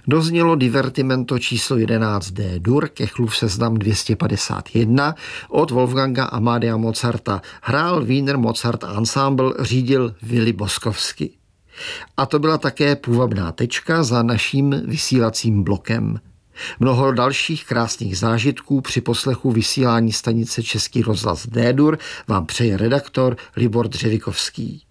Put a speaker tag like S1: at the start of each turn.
S1: Doznělo divertimento číslo 11 D-dur, Kechlův seznam 251 od Wolfganga Amadea Mozarta. Hrál Wiener Mozart Ensemble, řídil Willy Boskovsky. A to byla také půvabná tečka za naším vysílacím blokem. Mnoho dalších krásných zážitků při poslechu vysílání stanice Český rozhlas D-dur vám přeje redaktor Libor Dřevikovský.